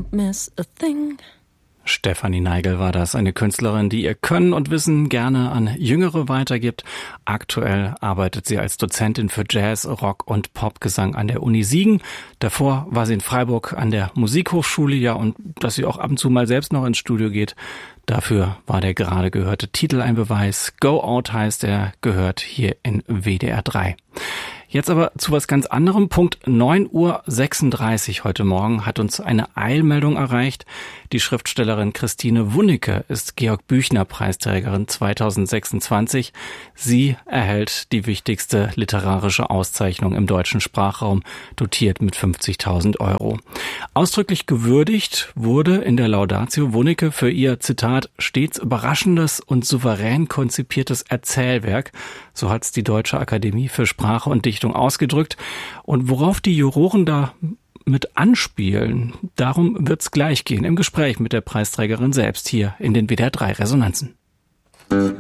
don't miss a thing. Stefanie Neigel war das, eine Künstlerin, die ihr Können und Wissen gerne an Jüngere weitergibt. Aktuell arbeitet sie als Dozentin für Jazz, Rock und Popgesang an der Uni Siegen. Davor war sie in Freiburg an der Musikhochschule, ja, und dass sie auch ab und zu mal selbst noch ins Studio geht. Dafür war der gerade gehörte Titel ein Beweis. Go Out heißt er, gehört hier in WDR 3. Jetzt aber zu was ganz anderem. Punkt 9:36 Uhr heute Morgen hat uns eine Eilmeldung erreicht. Die Schriftstellerin Christine Wunnecke ist Georg-Büchner-Preisträgerin 2026. Sie erhält die wichtigste literarische Auszeichnung im deutschen Sprachraum, dotiert mit 50.000 €. Ausdrücklich gewürdigt wurde in der Laudatio Wunnecke für ihr, Zitat, stets überraschendes und souverän konzipiertes Erzählwerk. So hat's die Deutsche Akademie für Sprache und Dichtung ausgedrückt. Und worauf die Juroren da mit anspielen, darum wird's gleich gehen im Gespräch mit der Preisträgerin selbst hier in den WDR 3 Resonanzen.